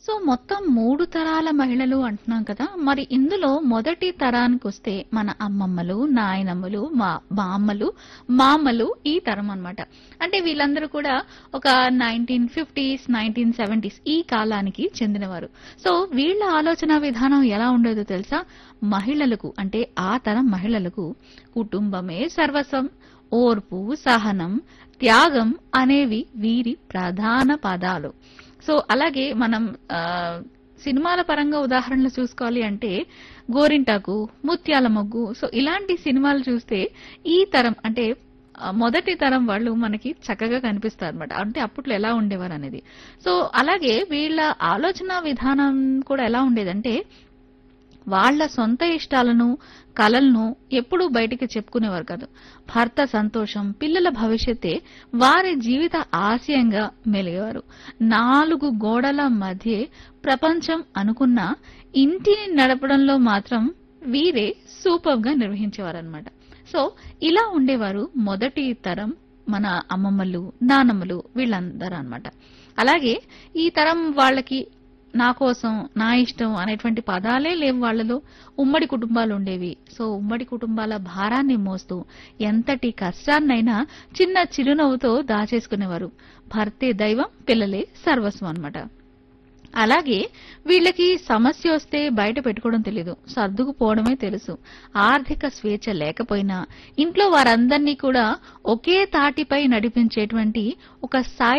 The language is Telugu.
సో మొత్తం 3 తరాల మహిళలు అంటున్నాం కదా! మరి ఇందులో మొదటి తరానికొస్తే మన అమ్మమ్మలు, నాయనమ్మలు, మా బామ్మలు, మామలు ఈ తరం అన్నమాట. అంటే వీళ్ళందరూ కూడా ఒక 1950స్, 1970స్ ఈ కాలానికి చెందినవారు. సో వీళ్ళ ఆలోచన విధానం ఎలా ఉండేదో తెలుసా? మహిళలకు అంటే ఆ తరం మహిళలకు కుటుంబమే సర్వస్వం, ఓర్పు, సహనం, త్యాగం అనేవి వీరి ప్రధాన పదాలు. సో అలాగే మనం సినిమాల పరంగా ఉదాహరణలు చూసుకోవాలి అంటే గోరింటాకు, ముత్యాల మొగ్గు, సో ఇలాంటి సినిమాలు చూస్తే ఈ తరం అంటే మొదటి తరం వాళ్ళు మనకి చక్కగా కనిపిస్తారు అనమాట. అంటే అప్పట్లో ఎలా ఉండేవారు అనేది. సో అలాగే వీళ్ళ ఆలోచన విధానం కూడా ఎలా ఉండేదంటే వాళ్ళ సొంత ఇష్టాలను, కలలను ఎప్పుడూ బయటికి చెప్పుకునేవారు కాదు. భర్త సంతోషం, పిల్లల భవిష్యత్తే వారి జీవిత ఆశయంగా మెలిగేవారు. 4 గోడల మధ్యే ప్రపంచం అనుకున్న ఇంటిని నడపడంలో మాత్రం వీరే సూపర్‌గా నిర్వహించేవారన్నమాట. సో ఇలా ఉండేవారు మొదటి తరం మన అమ్మమ్మలు, నానమ్మలు వీళ్ళందరూ అన్నమాట. అలాగే ఈ తరం వాళ్ళకి నా కోసం, నా ఇష్టం అనేటువంటి పదాలే లేవు వాళ్ళలో. ఉమ్మడి కుటుంబాలు ఉండేవి. సో ఉమ్మడి కుటుంబాల భారాన్ని మోస్తూ ఎంతటి కష్టాన్నైనా చిన్న చిరునవ్వుతో దాచేసుకునేవారు. భర్తే దైవం, పిల్లలే సర్వస్వం అన్నమాట. అలాగే వీళ్ళకి సమస్య వస్తే బయట పెట్టుకోవడం తెలీదు. సర్దుకుపోవడమే తెలుసు. ఆర్థిక స్వేచ్ఛ లేకపోయినా ఇంట్లో వారందరినీ కూడా ఒకే తాటిపై నడిపించేటువంటి ఒక